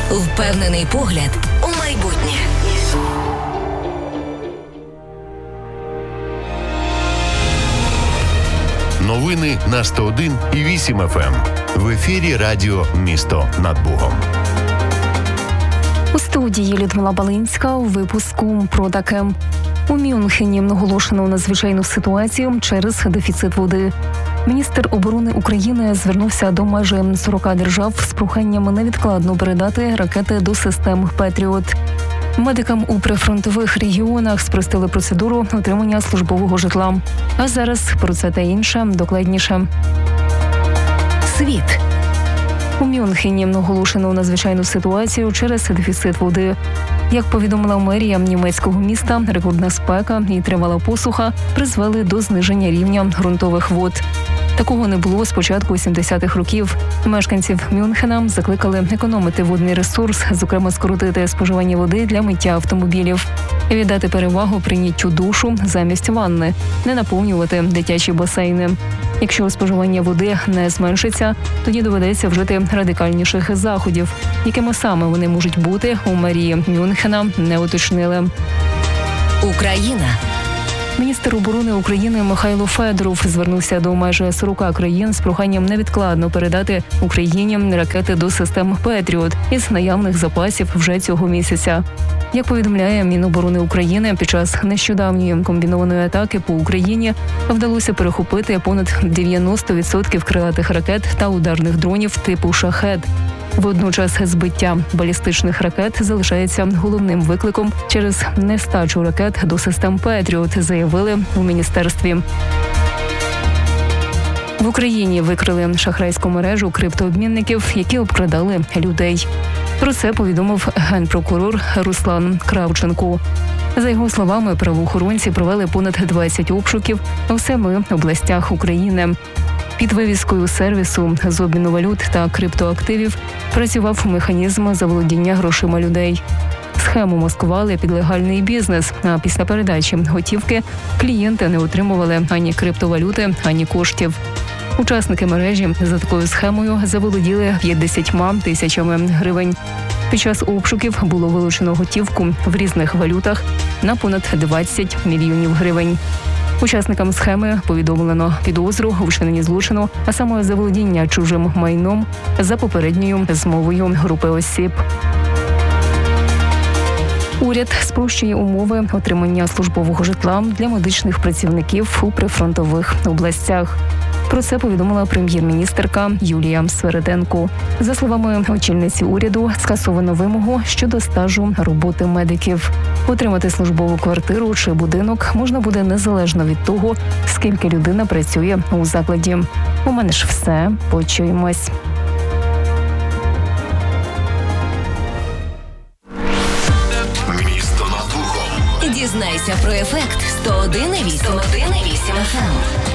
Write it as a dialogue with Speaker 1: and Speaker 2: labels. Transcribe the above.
Speaker 1: Впевнений погляд у майбутнє.
Speaker 2: Новини на 101,8 FM. В ефірі радіо «Місто над Бугом».
Speaker 3: У студії Людмила Балинська у випуску про таке. У Мюнхені оголошено надзвичайну ситуацію через дефіцит води. Міністр оборони України звернувся до майже 40 держав з проханням невідкладно передати ракети до систем «Петріот». Медикам у прифронтових регіонах спростили процедуру отримання службового житла. А зараз про це та інше докладніше.
Speaker 1: Світ.
Speaker 3: У Мюнхені оголошено надзвичайну ситуацію через дефіцит води. Як повідомила мерія німецького міста, рекордна спека і тривала посуха призвели до зниження рівня ґрунтових вод. Такого не було з початку 70-х років. Мешканців Мюнхена закликали економити водний ресурс, зокрема скоротити споживання води для миття автомобілів, віддати перевагу прийняттю душу замість ванни, не наповнювати дитячі басейни. Якщо споживання води не зменшиться, тоді доведеться вжити радикальніших заходів. Якими саме вони можуть бути, у мерії Мюнхена не уточнили.
Speaker 1: Україна.
Speaker 3: Міністр оборони України Михайло Федоров звернувся до майже 40 країн з проханням невідкладно передати Україні ракети до систем «Петріот» із наявних запасів вже цього місяця. Як повідомляє Міноборони України, під час нещодавньої комбінованої атаки по Україні вдалося перехопити понад 90% крилатих ракет та ударних дронів типу «Шахед». Водночас збиття балістичних ракет залишається головним викликом через нестачу ракет до систем «Петріот», заявили у міністерстві. В Україні викрили шахрайську мережу криптообмінників, які обкрадали людей. Про це повідомив генпрокурор Руслан Кравченко. За його словами, правоохоронці провели понад 20 обшуків у 7 областях України. Під вивіскою сервісу з обміну валют та криптоактивів працював механізм заволодіння грошима людей. Схему маскували під легальний бізнес, а після передачі готівки клієнти не отримували ані криптовалюти, ані коштів. Учасники мережі за такою схемою заволоділи 50 тисячами гривень. Під час обшуків було вилучено готівку в різних валютах на понад 20 мільйонів гривень. Учасникам схеми повідомлено підозру у вчиненні злочину, а саме заволодіння чужим майном за попередньою змовою групи осіб. Уряд спрощує умови отримання службового житла для медичних працівників у прифронтових областях. Про це повідомила прем'єр-міністерка Юлія Свериденко. За словами очільниці уряду, скасовано вимогу щодо стажу роботи медиків. Отримати службову квартиру чи будинок можна буде незалежно від того, скільки людина працює у закладі. У мене ж все. Почуємось.
Speaker 1: Дізнайся про ефект 101,8 FM.